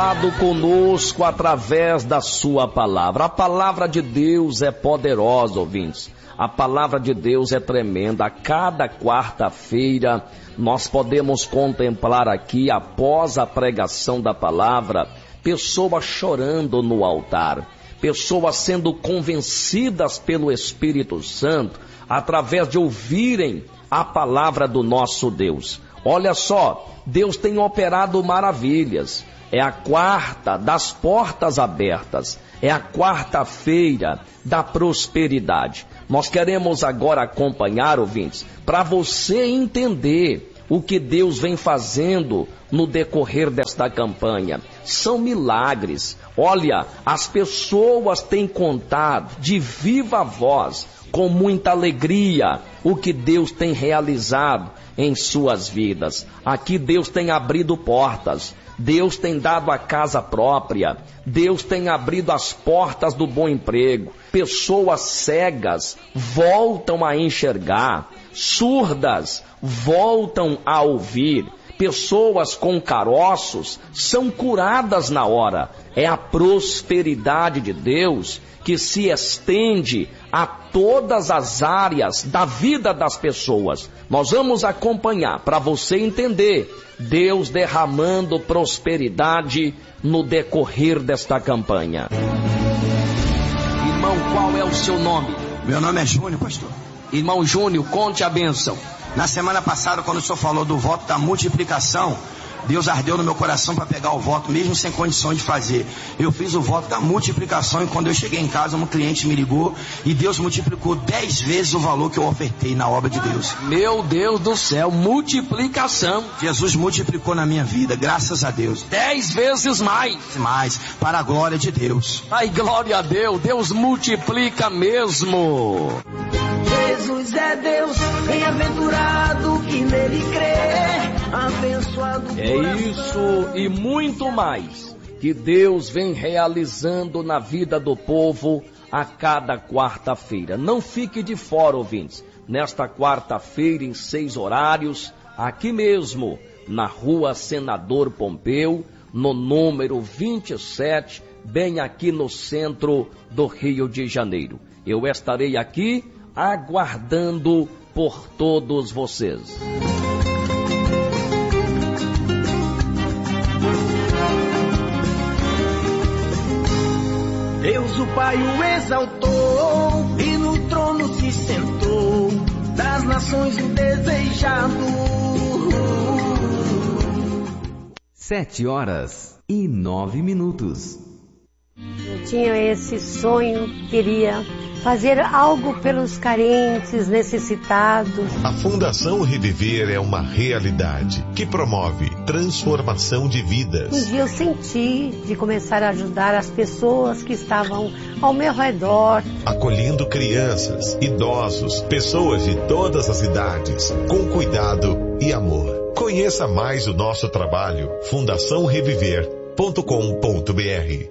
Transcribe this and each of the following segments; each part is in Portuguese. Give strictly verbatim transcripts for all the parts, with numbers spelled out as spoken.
falado conosco através da sua palavra. A palavra de Deus é poderosa, ouvintes. A palavra de Deus é tremenda. A cada quarta-feira nós podemos contemplar aqui, após a pregação da palavra, pessoas chorando no altar, pessoas sendo convencidas pelo Espírito Santo através de ouvirem a palavra do nosso Deus. Olha só, Deus tem operado maravilhas. É a quarta das portas abertas. É a quarta-feira da prosperidade. Nós queremos agora acompanhar, ouvintes, para você entender o que Deus vem fazendo no decorrer desta campanha. São milagres. Olha, as pessoas têm contado de viva voz, com muita alegria, o que Deus tem realizado em suas vidas. Aqui Deus tem abrido portas. Deus tem dado a casa própria, Deus tem abrido as portas do bom emprego, pessoas cegas voltam a enxergar, surdas voltam a ouvir, pessoas com caroços são curadas na hora. É a prosperidade de Deus que se estende a todas as áreas da vida das pessoas. Nós vamos acompanhar para você entender Deus derramando prosperidade no decorrer desta campanha. Irmão, qual é o seu nome? Meu nome é Júnior, pastor. Irmão Júnior, conte a bênção. Na semana passada, quando o senhor falou do voto da multiplicação, Deus ardeu no meu coração para pegar o voto, mesmo sem condição de fazer. Eu fiz o voto da multiplicação e quando eu cheguei em casa, um cliente me ligou e Deus multiplicou dez vezes o valor que eu ofertei na obra de Deus. Meu Deus do céu, multiplicação. Jesus multiplicou na minha vida, graças a Deus. Dez vezes mais. Mais, para a glória de Deus. Ai, glória a Deus, Deus multiplica mesmo. Jesus é Deus, bem-aventurado que nele crê, abençoado. É isso e muito mais que Deus vem realizando na vida do povo a cada quarta-feira. Não fique de fora, ouvintes. Nesta quarta-feira, em seis horários, aqui mesmo, na rua Senador Pompeu, no número vinte e sete, bem aqui no centro do Rio de Janeiro. Eu estarei aqui aguardando por todos vocês. Deus o Pai o exaltou e no trono se sentou, das nações o desejado. Sete horas e nove minutos. Eu tinha esse sonho, queria fazer algo pelos carentes, necessitados. A Fundação Reviver é uma realidade que promove transformação de vidas. Um dia eu senti de começar a ajudar as pessoas que estavam ao meu redor. Acolhendo crianças, idosos, pessoas de todas as idades, com cuidado e amor. Conheça mais o nosso trabalho, fundação reviver ponto com ponto br.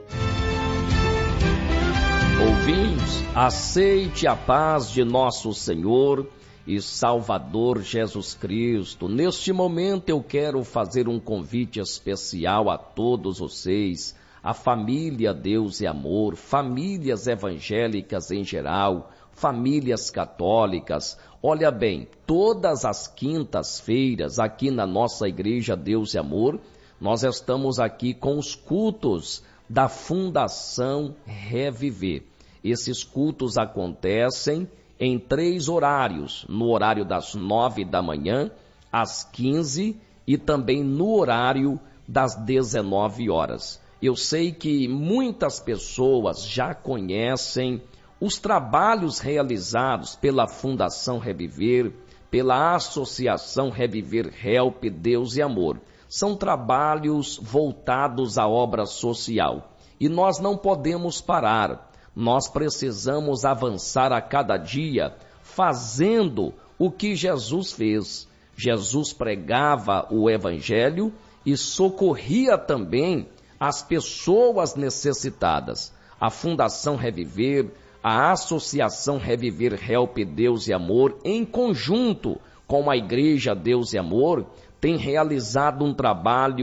Ouvintes, aceite a paz de nosso Senhor e Salvador Jesus Cristo. Neste momento eu quero fazer um convite especial a todos vocês, a família Deus e Amor, famílias evangélicas em geral, famílias católicas. Olha bem, todas as quintas-feiras aqui na nossa igreja Deus e Amor, nós estamos aqui com os cultos da Fundação Reviver. Esses cultos acontecem em três horários, no horário das nove da manhã, às quinze e também no horário das dezenove horas. Eu sei que muitas pessoas já conhecem os trabalhos realizados pela Fundação Reviver, pela Associação Reviver Help Deus e Amor. São trabalhos voltados à obra social e nós não podemos parar. Nós precisamos avançar a cada dia fazendo o que Jesus fez. Jesus pregava o Evangelho e socorria também as pessoas necessitadas. A Fundação Reviver, a Associação Reviver Help Deus e Amor, em conjunto com a Igreja Deus e Amor, tem realizado um trabalho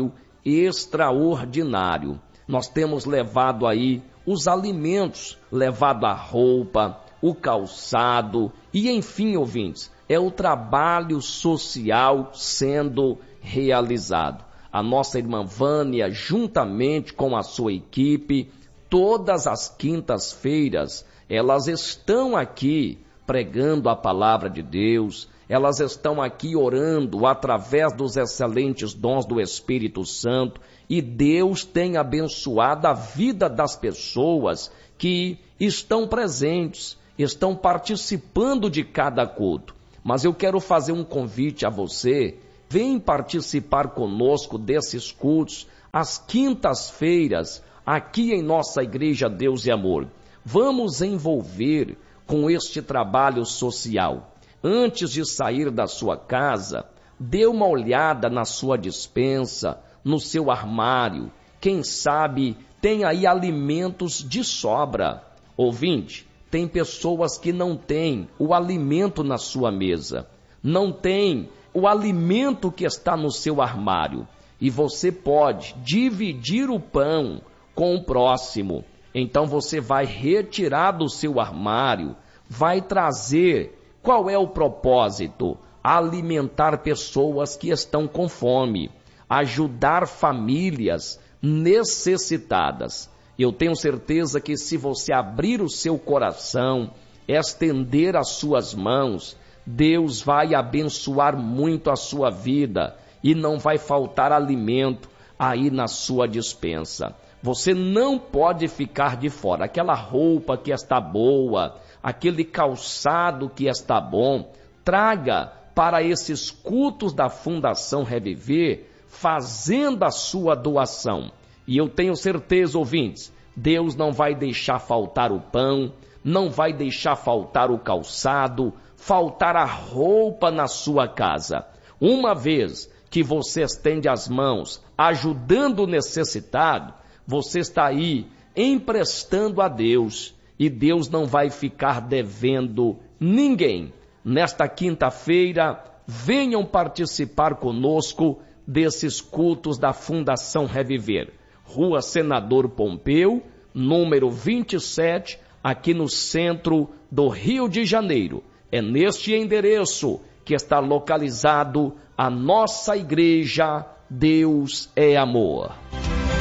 extraordinário. Nós temos levado aí os alimentos, levado a roupa, o calçado e, enfim, ouvintes, é o trabalho social sendo realizado. A nossa irmã Vânia, juntamente com a sua equipe, todas as quintas-feiras, elas estão aqui pregando a palavra de Deus, elas estão aqui orando através dos excelentes dons do Espírito Santo, e Deus tem abençoado a vida das pessoas que estão presentes, estão participando de cada culto. Mas eu quero fazer um convite a você, vem participar conosco desses cultos, às quintas-feiras, aqui em nossa Igreja Deus e Amor. Vamos envolver com este trabalho social. Antes de sair da sua casa, dê uma olhada na sua despensa, no seu armário. Quem sabe tem aí alimentos de sobra. Ouvinte, tem pessoas que não têm o alimento na sua mesa, não tem o alimento que está no seu armário. E você pode dividir o pão com o próximo. Então você vai retirar do seu armário, vai trazer. Qual é o propósito? Alimentar pessoas que estão com fome, ajudar famílias necessitadas. Eu tenho certeza que se você abrir o seu coração, estender as suas mãos, Deus vai abençoar muito a sua vida e não vai faltar alimento aí na sua despensa. Você não pode ficar de fora. Aquela roupa que está boa, aquele calçado que está bom, traga para esses cultos da Fundação Reviver, fazendo a sua doação. E eu tenho certeza, ouvintes, Deus não vai deixar faltar o pão, não vai deixar faltar o calçado, faltar a roupa na sua casa. Uma vez que você estende as mãos, ajudando o necessitado, você está aí emprestando a Deus, e Deus não vai ficar devendo ninguém. Nesta quinta-feira, venham participar conosco desses cultos da Fundação Reviver. Rua Senador Pompeu, número vinte e sete, aqui no centro do Rio de Janeiro. É neste endereço que está localizado a nossa igreja Deus é Amor.